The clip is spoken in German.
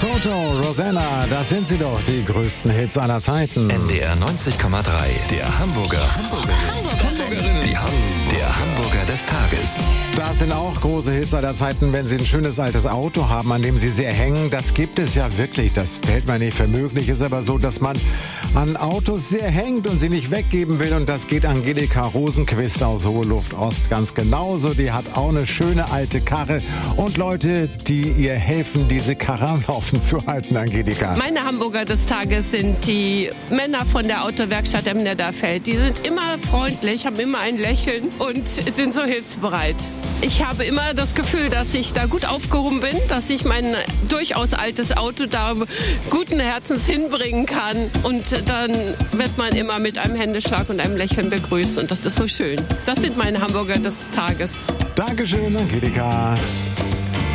Toto, Rosanna, das sind sie doch, die größten Hits aller Zeiten. NDR 90,3, der Hamburger. Der Hamburger des Tages. Das sind auch große Hits aller Zeiten, wenn Sie ein schönes altes Auto haben, an dem Sie sehr hängen. Das gibt es ja wirklich, das hält man nicht für möglich. Ist aber so, dass man an Autos sehr hängt und sie nicht weggeben will. Und das geht Angelika Rosenquist aus Hohe Luft Ost ganz genauso. Die hat auch eine schöne alte Karre und Leute, die ihr helfen, diese Karre am Laufen zu halten, Angelika. Meine Hamburger des Tages sind die Männer von der Autowerkstatt im Netterfeld. Die sind immer freundlich, haben immer ein Lächeln und sind so hilfsbereit. Ich habe immer das Gefühl, dass ich da gut aufgehoben bin, dass ich mein durchaus altes Auto da guten Herzens hinbringen kann. Und dann wird man immer mit einem Händeschlag und einem Lächeln begrüßt. Und das ist so schön. Das sind meine Hamburger des Tages. Dankeschön, Angelika.